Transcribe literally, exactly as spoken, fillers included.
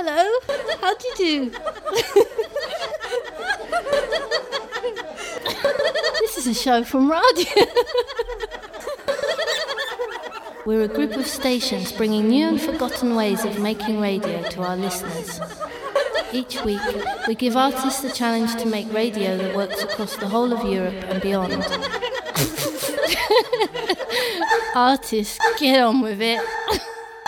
Hello, how do you do? This is a show from radio. We're a group of stations bringing new and forgotten ways of making radio to our listeners. Each week, we give artists a challenge to make radio that works across the whole of Europe and beyond. Artists, get on with it.